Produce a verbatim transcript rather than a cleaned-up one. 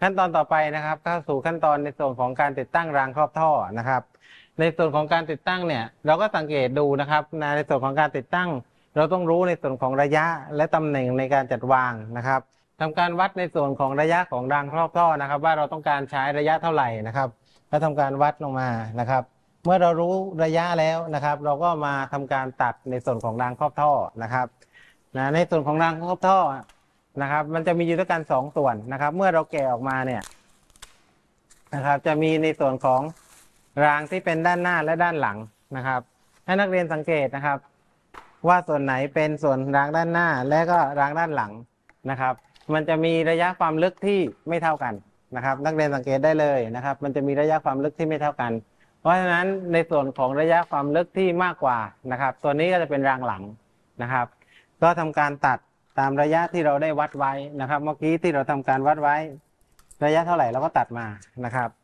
ขั้นตอนต่อไปนะครับเข้าสู่ขั้นตอนในส่วนของการติดตั้งรางครอบท่อนะครับในส่วนของการติดตั้งเนี่ยเราก็สังเกตดูนะครับในส่วนของการติดตั้งเราต้องรู้ในส่วนของระยะและตำแหน่งในการจัดวางนะครับทำการวัดในส่วนของระยะของรางครอบท่อนะครับว่าเราต้องการใช้ระยะเท่าไหร่นะครับแล้วทำการวัดลงมานะครับเมื่อเรารู้ระยะแล้วนะครับเราก็มาทำการตัดในส่วนของรางครอบท่อนะครับนะในส่วนของรางครอบท่อนะครับมันจะมีอยู่ด้วยกันสองส่วนนะครับเมื่อเราแกะออกมาเนี่ยนะครับจะมีในส่วนของรางที่เป็นด้านหน้าและด้านหลังนะครับให้นักเรียนสังเกตนะครับว่าส่วนไหนเป็นส่วนรางด้านหน้าและก็รางด้านหลังนะครับมันจะมีระยะความลึกที่ไม่เท่ากันนะครับนักเรียนสังเกตได้เลยนะครับมันจะมีระยะความลึกที่ไม่เท่ากันเพราะฉะนั้นในส่วนของระยะความลึกที่มากกว่านะครับตัวนี้ก็จะเป็นรางหลังนะครับก็ทำการตัดตามระยะที่เราได้วัดไว้นะครับเมื่อกี้ที่เราทำการวัดไว้ระยะเท่าไหร่เราก็ตัดมานะครับ